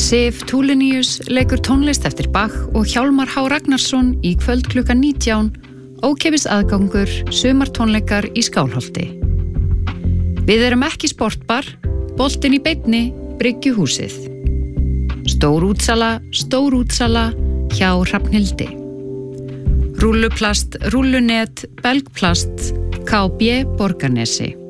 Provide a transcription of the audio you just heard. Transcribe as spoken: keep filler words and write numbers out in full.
Sif Tulinius leikur tónlist eftir Bach og Hjálmar H. Ragnarsson í kvöld klukkan nítján, ókeypis aðgangur, sumartónleikar í Skálholti. Við erum ekki sportbar, boltinn í beinni, Bryggjuhúsið. Stór útsala, stór útsala, hjá Hrafnhildi. Rúlluplast, rúllunet, belgplast, K B Borgarnesi.